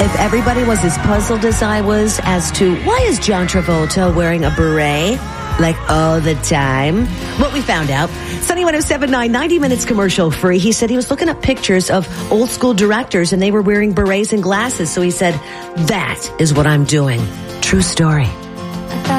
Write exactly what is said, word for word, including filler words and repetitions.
If everybody was as puzzled as I was as to why is John Travolta wearing a beret like all the time, what we found out, Sunny one oh seven point nine, ninety minutes commercial free. He said he was looking up pictures of old school directors and they were wearing berets and glasses. So he said, that is what I'm doing. True story.